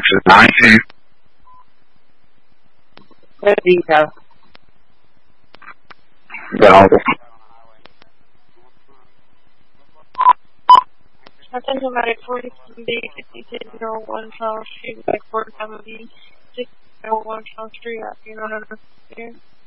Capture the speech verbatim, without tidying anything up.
is nineteen. What do you have? No. I think about it forty-seven B, fifty-six oh one Charles Street, like forty-seven B, six oh one Charles Street, you know what I'm saying?